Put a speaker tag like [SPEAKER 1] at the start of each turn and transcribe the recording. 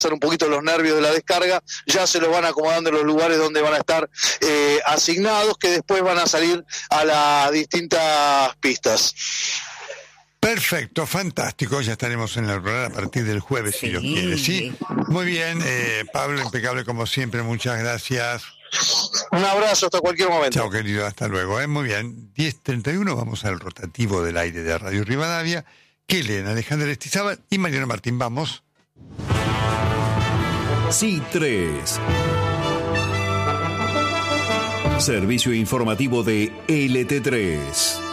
[SPEAKER 1] un poquito los nervios de la descarga, ya se los van acomodando en los lugares donde van a estar asignados, que después van a salir a las distintas pistas.
[SPEAKER 2] Perfecto, fantástico, ya estaremos en el programa a partir del jueves, si Dios quiere, ¿sí? Muy bien, Pablo, impecable como siempre, muchas gracias.
[SPEAKER 1] Un abrazo hasta cualquier momento.
[SPEAKER 2] Chao, querido, hasta luego. Muy bien, 10:31, vamos al rotativo del aire de Radio Rivadavia. Kellen, Alejandra Estizábal y Mariano Martín, vamos.
[SPEAKER 3] SI3. Servicio informativo de LT3.